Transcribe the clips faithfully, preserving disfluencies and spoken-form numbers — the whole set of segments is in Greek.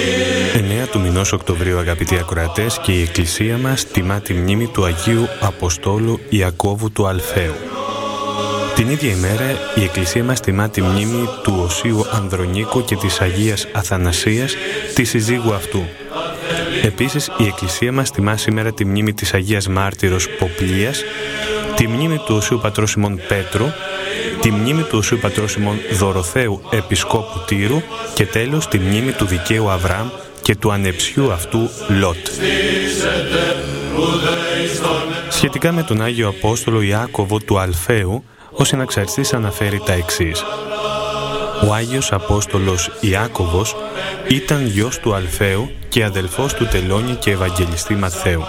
εννέα του μηνός Οκτωβρίου, αγαπητοί ακροατές, και η Εκκλησία μας τιμά τη μνήμη του Αγίου Αποστόλου Ιακώβου του Αλφαίου. Την ίδια ημέρα η Εκκλησία μας τιμά τη μνήμη του Οσίου Ανδρονίκου και της Αγίας Αθανασίας, τη συζύγου αυτού. Επίσης η Εκκλησία μας τιμά σήμερα τη μνήμη της Αγίας Μάρτυρος Ποπλίας, τη μνήμη του Οσίου Πατρός ημών Πέτρου, τη μνήμη του Οσίου Πατρός ημών Δωροθέου Επισκόπου Τύρου και τέλος τη μνήμη του δικαίου Αβραάμ και του ανεψιού αυτού Λότ. Σχετικά με τον Άγιο Απόστολο Ιάκωβο του Αλφαίου, ο συναξαριστής αναφέρει τα εξής. Ο Άγιος Απόστολος Ιάκωβος ήταν γιος του Αλφαίου και αδελφός του Τελώνη και Ευαγγελιστή Ματθαίου.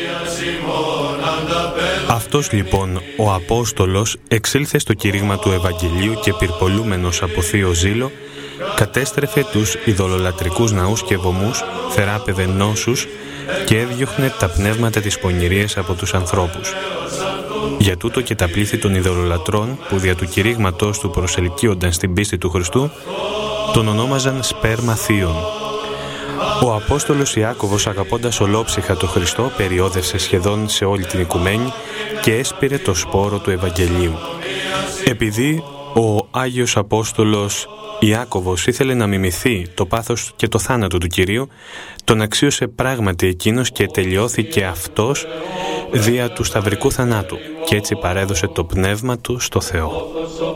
Αυτός λοιπόν ο Απόστολος εξήλθε στο κήρυγμα του Ευαγγελίου και πυρπολούμενος από θείο ζήλο κατέστρεφε τους ειδωλολατρικούς ναούς και βωμούς, θεράπευε νόσους και έδιωχνε τα πνεύματα της πονηρίας από τους ανθρώπους. Για τούτο και τα πλήθη των ειδωλολατρών που δια του κηρύγματός του προσελκύονταν στην πίστη του Χριστού τον ονόμαζαν σπέρμα θείων. Ο Απόστολος Ιάκωβος, αγαπώντας ολόψυχα το Χριστό, περιόδευσε σχεδόν σε όλη την οικουμένη και έσπηρε το σπόρο του Ευαγγελίου. Επειδή ο Άγιος Απόστολος Ιάκωβος ήθελε να μιμηθεί το πάθος και το θάνατο του Κυρίου, τον αξίωσε πράγματι εκείνος και τελειώθηκε αυτός δια του σταυρικού θανάτου και έτσι παρέδωσε το πνεύμα του στο Θεό.